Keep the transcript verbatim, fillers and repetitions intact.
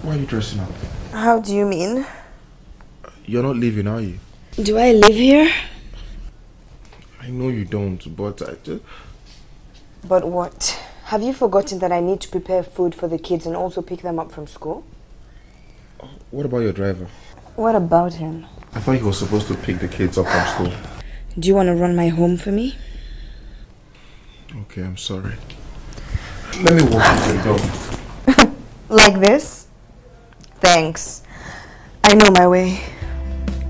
Why are you dressing up? How do you mean? You're not leaving, are you? Do I live here? I know you don't, but I just... But what? Have you forgotten that I need to prepare food for the kids and also pick them up from school? What about your driver? What about him? I thought he was supposed to pick the kids up from school. Do you want to run my home for me? Okay, I'm sorry. Let me walk you to the door. Like this? Thanks. I know my way.